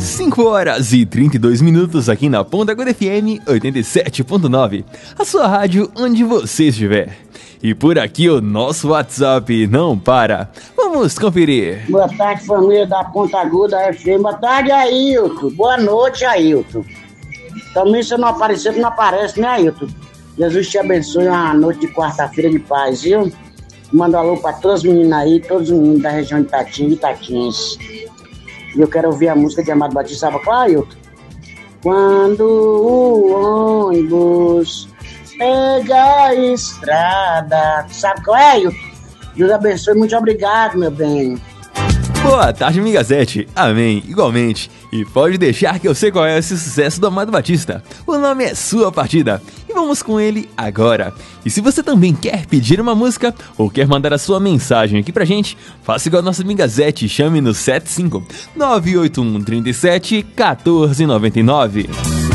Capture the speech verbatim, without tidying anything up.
cinco horas e trinta e dois minutos aqui na Ponta Aguda F M oitenta e sete ponto nove, a sua rádio onde você estiver. E por aqui o nosso WhatsApp não para. Vamos conferir. Boa tarde, família da Ponta Aguda F M. Boa tarde, Ailton. Boa noite, Ailton. Também se não aparecer, não aparece, né, Ailton? Jesus te abençoe, uma noite de quarta-feira de paz, viu? Manda um alô pra todas as meninas aí, todos os meninos da região de Itatinga e Itatinhas. E eu quero ouvir a música de Amado Batista, sabe qual, Ailton? Quando o ônibus pega a estrada. Sabe qual é, Ailton? Deus abençoe, muito obrigado, meu bem. Boa tarde, Migazete. Amém, igualmente. E pode deixar que eu sei qual é esse sucesso do Amado Batista. O nome é Sua Partida. E vamos com ele agora. E se você também quer pedir uma música ou quer mandar a sua mensagem aqui pra gente, faça igual a nossa Migazete e chame no sete cinco nove oito um três sete um quatro nove nove.